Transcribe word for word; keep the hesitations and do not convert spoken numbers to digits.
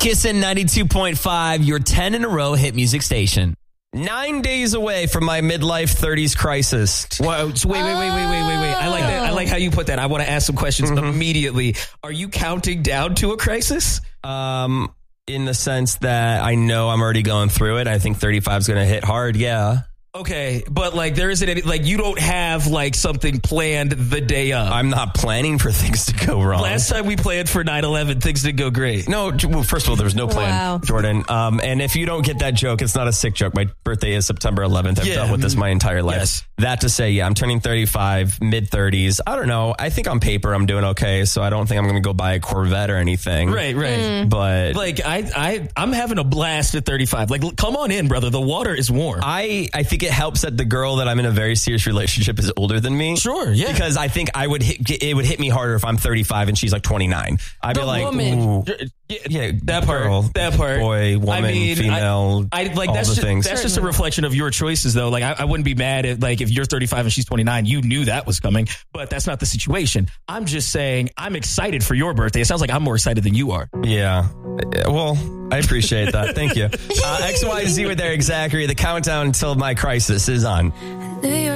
Kissin' ninety-two point five, your ten in a row hit music station. Nine days away from my midlife thirties crisis. Whoa, so wait, wait, wait, wait, wait, wait, wait. I like that. I like how you put that. I want to ask some questions mm-hmm. immediately. Are you counting down to a crisis? Um, in the sense that I know I'm already going through it. I think thirty-five is going to hit hard. Yeah. Okay, but like there isn't any, like you don't have like something planned the day of. I'm not planning for things to go wrong. Last time we planned for nine eleven, things didn't go great. No, well, first of all, there was no plan, wow. Jordan. Um, and if you don't get that joke, it's not a sick joke. My birthday is September eleventh. I've yeah. dealt with this my entire life. Yes. That to say, yeah, I'm turning thirty-five, mid thirties. I don't know. I think on paper I'm doing okay, so I don't think I'm going to go buy a Corvette or anything. Right, right. Mm. But like I, I, I'm having a blast at thirty-five. Like, come on in, brother. The water is warm. I, I think it helps that the girl that I'm in a very serious relationship is older than me. Sure, yeah. Because I think I would hit, it would hit me harder if I'm thirty-five and she's like twenty-nine. I'd the be like, woman. Ooh, yeah, yeah, that part, girl, that part, boy, woman, I mean, female, I, I like all that's the just, things. That's just a reflection of your choices, though. Like I, I wouldn't be mad at like if you're thirty-five and she's twenty-nine, you knew that was coming, but that's not the situation. I'm just saying I'm excited for your birthday. It sounds like I'm more excited than you are. Yeah. Well, I appreciate that. Thank you. Uh, X Y Z with Eric Zachary. The countdown until my crisis is on.